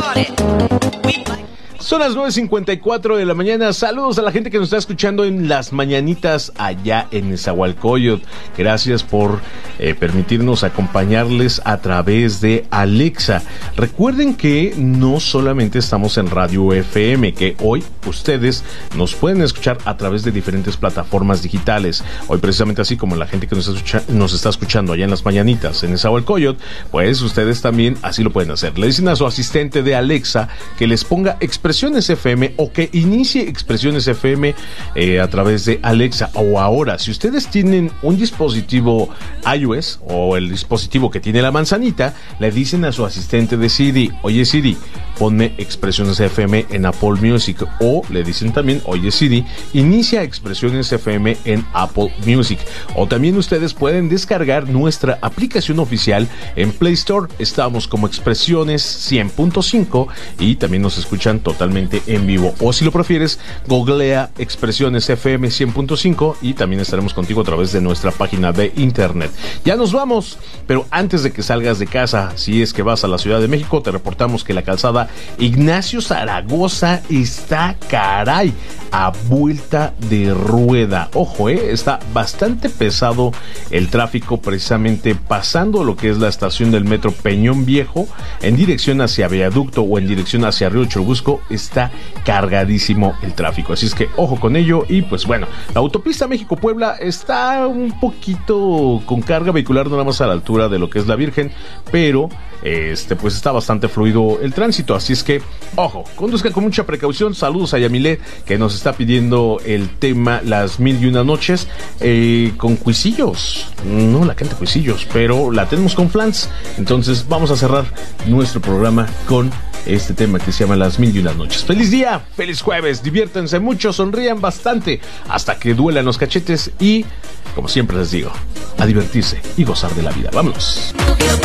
Son las 9:54 de la mañana. Saludos a la gente que nos está escuchando en las mañanitas allá en Nezahualcóyotl. Gracias por permitirnos acompañarles a través de Alexa. Recuerden que no solamente estamos en Radio FM, que hoy ustedes nos pueden escuchar a través de diferentes plataformas digitales. Hoy precisamente así como la gente que nos está escuchando allá en las mañanitas en Nezahualcóyotl, pues ustedes también así lo pueden hacer. Le dicen a su asistente de Alexa que les ponga Expresiones FM o que inicie Expresiones FM a través de Alexa. O ahora, si ustedes tienen un dispositivo iOS o el dispositivo que tiene la manzanita, le dicen a su asistente de Siri: oye Siri, ponme Expresiones FM en Apple Music. O le dicen también: oye Siri, inicia Expresiones FM en Apple Music. O también ustedes pueden descargar nuestra aplicación oficial en Play Store. Estamos como Expresiones 100.5 y también nos escuchan totalmente en vivo. O si lo prefieres, googlea Expresiones FM 100.5 y también estaremos contigo a través de nuestra página de internet. Ya nos vamos, pero antes de que salgas de casa, si es que vas a la Ciudad de México, te reportamos que la calzada Ignacio Zaragoza está, caray, a vuelta de rueda. Ojo, está bastante pesado el tráfico, precisamente pasando lo que es la estación del metro Peñón Viejo en dirección hacia Viaducto o en dirección hacia Río Churubusco. Está cargadísimo el tráfico, así es que ojo con ello. Y pues bueno, la autopista México-Puebla está un poquito con carga vehicular, nada más a la altura de lo que es la Virgen, pero pues está bastante fluido el tránsito, así es que ojo, conduzcan con mucha precaución. Saludos a Yamile, que nos está pidiendo el tema Las Mil y Una Noches con cuisillos. No la canta cuisillos, pero la tenemos con flans. Entonces vamos a cerrar nuestro programa con este tema que se llama Las Mil y Una Noches. Feliz día, feliz jueves, diviértanse mucho, sonrían bastante hasta que duelan los cachetes y, como siempre les digo, a divertirse y gozar de la vida. Vámonos.